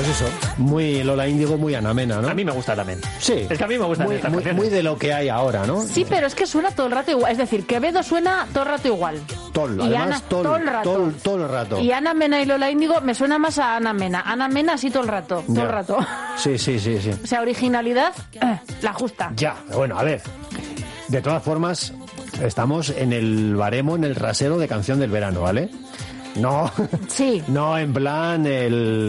Pues eso, muy Lola Índigo, muy Ana Mena, ¿no? A mí me gusta también. Sí. Es que a mí me gusta muy de lo que hay ahora, ¿no? Sí, pero es que suena todo el rato igual. Es decir, Quevedo suena todo el rato igual. Tol, Y además, Ana, tol, todo el rato. todo el rato. Y Ana Mena y Lola Índigo me suena más a Ana Mena. Ana Mena sí todo el rato, todo Ya. el rato. Sí. O sea, originalidad, la justa. Ya, bueno, a ver. De todas formas, estamos en el baremo, en el rasero de canción del verano, ¿vale? No, Sí. no en plan el